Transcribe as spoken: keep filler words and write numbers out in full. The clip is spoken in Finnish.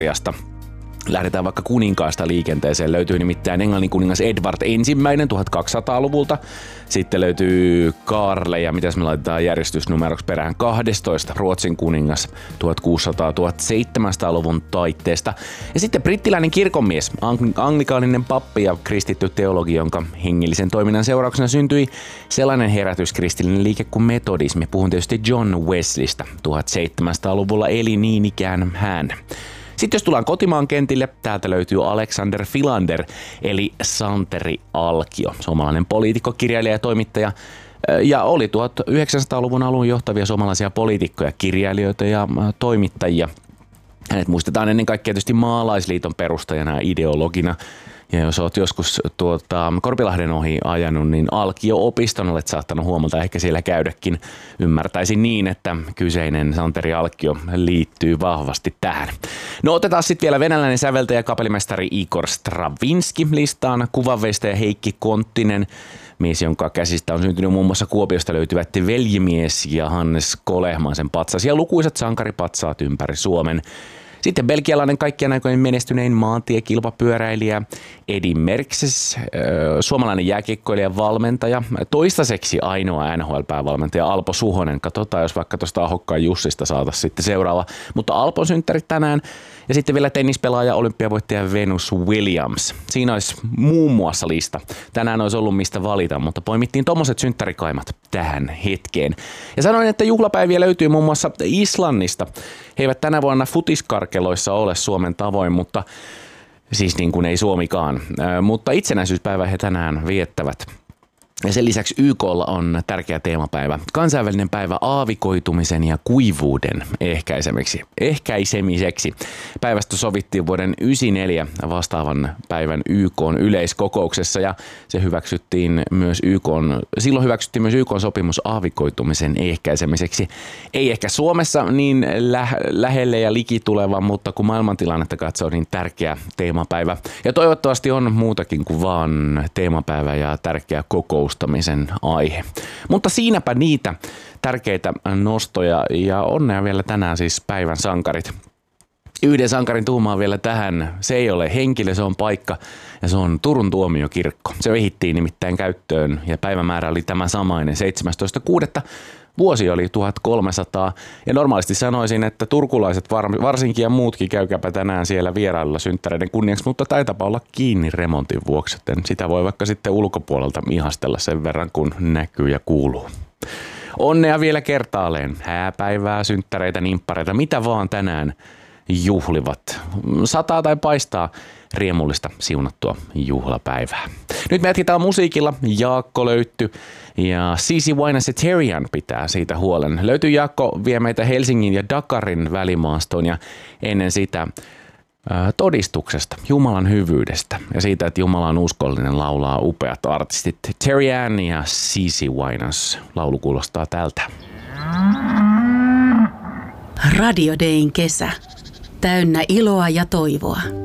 historiasta. Lähdetään vaikka kuninkaasta liikenteeseen. Löytyy nimittäin Englannin kuningas Edward ensimmäinen tuhatkaksisataaluvulta. Sitten löytyy Karle ja mitäs me laitetaan järjestysnumeroksi perään kaksitoista Ruotsin kuningas tuhatkuusisataa-tuhatseitsemänsataaluvun taitteesta. Ja sitten brittiläinen kirkonmies, anglikaaninen pappi ja kristitty teologi, jonka hengellisen toiminnan seurauksena syntyi sellainen herätyskristillinen liike kuin metodismi. Puhun tietysti John Wesleystä. tuhatseitsemänsataaluvulla eli niin ikään hän. Sitten jos tullaan kotimaan kentille, täältä löytyy Alexander Philander, eli Santeri Alkio, suomalainen poliitikko, kirjailija ja toimittaja, ja oli tuhatyhdeksänsataaluvun alun johtavia suomalaisia poliitikkoja, kirjailijoita ja toimittajia. Hänet muistetaan ennen kaikkea tietysti Maalaisliiton perustajana ja ideologina. Ja jos olet joskus tuota, Korpilahden ohi ajanut, niin Alkio-opiston olet saattanut huomata ehkä siellä käydäkin. Ymmärtäisin niin, että kyseinen Santeri Alkio liittyy vahvasti tähän. No otetaan sitten vielä venäläinen säveltäjä kapellimestari Igor Stravinsky listaan, kuvanveistäjä Heikki Konttinen, mies, jonka käsistä on syntynyt muun muassa Kuopiosta löytyvät Veljemies ja Hannes Kolehmaisen patsas ja lukuisat sankaripatsaat ympäri Suomen. Sitten belgialainen kaikkien aikojen menestynein maantiekilpapyöräilijä Edin Merckx, suomalainen jääkiekkoilija ja valmentaja, toistaiseksi ainoa N H L-päävalmentaja Alpo Suhonen. Katsotaan, jos vaikka tuosta Ahokkaan Jussista saataisiin sitten seuraava. Mutta Alpon synttärit tänään. Ja sitten vielä tennispelaaja, olympiavoittaja Venus Williams. Siinä olisi muun muassa lista. Tänään olisi ollut mistä valita, mutta poimittiin tommoset synttärikaimat tähän hetkeen. Ja sanoin, että juhlapäiviä löytyy muun muassa Islannista. He eivät tänä vuonna futiskarkeloissa ole Suomen tavoin, mutta siis niin kuin ei Suomikaan. Äh, mutta itsenäisyyspäivä he tänään viettävät. Ja sen lisäksi Y K:lla on tärkeä teemapäivä. Kansainvälinen päivä aavikoitumisen ja kuivuuden ehkäisemiseksi. ehkäisemiseksi. Päivästä sovittiin vuoden yhdeksänkymmentäneljä vastaavan päivän Y K:n yleiskokouksessa ja se hyväksyttiin myös Y K:n, silloin hyväksyttiin myös Y K:n sopimus aavikoitumisen ehkäisemiseksi. Ei ehkä Suomessa niin lä- lähelle ja liki tuleva, mutta kun maailmantilannetta katsoo, niin tärkeä teemapäivä. Ja toivottavasti on muutakin kuin vaan teemapäivä ja tärkeä kokous. Aihe. Mutta siinäpä niitä tärkeitä nostoja ja onnea vielä tänään siis päivän sankarit. Yhden sankarin tuumaan vielä tähän. Se ei ole henkilö, se on paikka ja se on Turun tuomiokirkko. Se vihittiin nimittäin käyttöön ja päivämäärä oli tämä samainen seitsemästoista kuudetta Vuosi oli tuhatkolmesataa ja normaalisti sanoisin, että turkulaiset varsinkin ja muutkin käykääpä tänään siellä vierailulla synttäreiden kunniaksi, mutta taitapa olla kiinni remontin vuoksi, joten sitä voi vaikka sitten ulkopuolelta ihastella sen verran, kun näkyy ja kuuluu. Onnea vielä kertaalleen, hääpäivää, synttäreitä, nimppareita, mitä vaan tänään juhlivat. Sataa tai paistaa riemullista siunattua juhlapäivää. Nyt me jatketaan musiikilla. Jaakko löytty ja Cici Winans ja Terrian pitää siitä huolen. Löytyy Jaakko vie meitä Helsingin ja Dakarin välimaastoon ja ennen sitä ää, todistuksesta, Jumalan hyvyydestä ja siitä, että Jumala on uskollinen, laulaa upeat artistit. Terrian ja Cici Winans. Laulu kuulostaa tältä. Radio Dayn kesä. Täynnä iloa ja toivoa.